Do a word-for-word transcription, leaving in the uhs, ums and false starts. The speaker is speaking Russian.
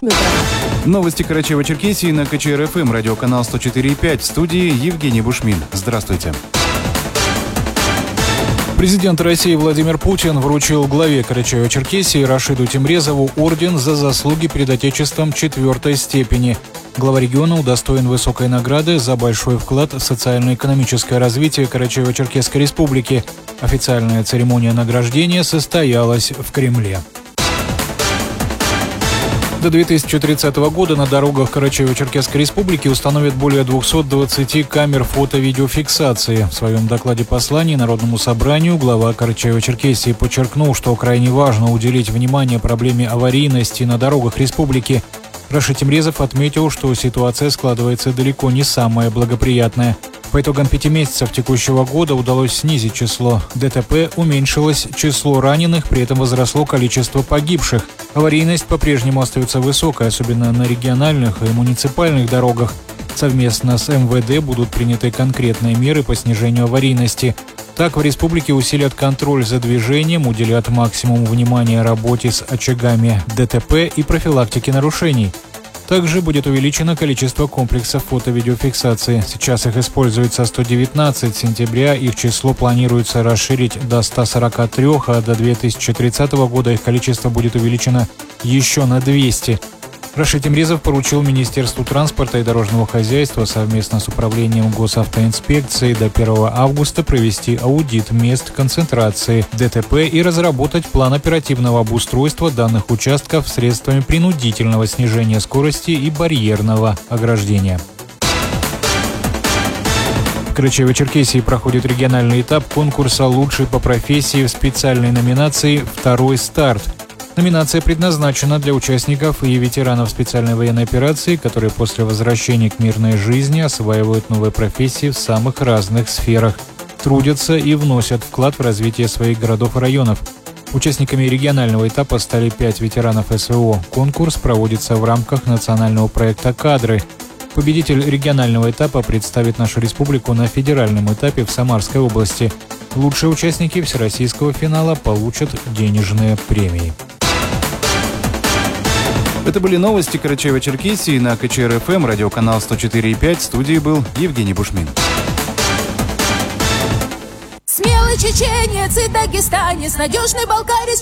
Новости Карачаево-Черкесии на КЧР-ФМ, радиоканал сто четыре и пять. В студии Евгений Бушмин. Здравствуйте. Президент России Владимир Путин вручил главе Карачаево-Черкесии Рашиду Тимрезову орден за заслуги перед Отечеством четвертой степени. Глава региона удостоен высокой награды за большой вклад в социально-экономическое развитие Карачаево-Черкесской республики. Официальная церемония награждения состоялась в Кремле. До две тысячи тридцатого года на дорогах Карачаево-Черкесской республики установят более двухсот двадцати камер фото-видеофиксации. В своем докладе-послании Народному собранию глава Карачаево-Черкесии подчеркнул, что крайне важно уделить внимание проблеме аварийности на дорогах республики. Рашид Тимрезов отметил, что ситуация складывается далеко не самая благоприятная. По итогам пяти месяцев текущего года удалось снизить число ДТП, уменьшилось число раненых, при этом возросло количество погибших. Аварийность по-прежнему остается высокой, особенно на региональных и муниципальных дорогах. Совместно с эм вэ дэ будут приняты конкретные меры по снижению аварийности. Так, в республике усилят контроль за движением, уделят максимум внимания работе с очагами ДТП и профилактике нарушений. Также будет увеличено количество комплексов фото-видеофиксации. Сейчас их используется сто девятнадцать. С сентября их число планируется расширить до ста сорока трёх, а до две тысячи тридцатого года их количество будет увеличено еще на двести. Рашид Тимрезов поручил Министерству транспорта и дорожного хозяйства совместно с Управлением госавтоинспекции до первого августа провести аудит мест концентрации ДТП и разработать план оперативного обустройства данных участков средствами принудительного снижения скорости и барьерного ограждения. В Карачаево-Черкесии проходит региональный этап конкурса «Лучший по профессии» в специальной номинации «Второй старт». Номинация предназначена для участников и ветеранов специальной военной операции, которые после возвращения к мирной жизни осваивают новые профессии в самых разных сферах, трудятся и вносят вклад в развитие своих городов и районов. Участниками регионального этапа стали пять ветеранов эс вэ о. Конкурс проводится в рамках национального проекта «Кадры». Победитель регионального этапа представит нашу республику на федеральном этапе в Самарской области. Лучшие участники всероссийского финала получат денежные премии. Это были новости Карачаево-Черкесии на КЧР-ФМ, радиоканал сто четыре и пять. В студии был Евгений Бушмин. Смелый чеченец и дагестанец, надежный балкарис.